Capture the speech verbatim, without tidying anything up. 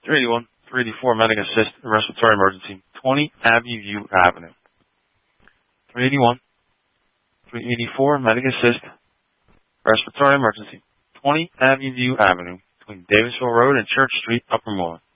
three eighty-one, three eighty-four, medic assist, respiratory emergency, twenty Abbey View Avenue. three eighty-one, three eighty-four, medic assist, respiratory emergency, twenty Abbey View Avenue, between Davisville Road and Church Street, Upper Moreland.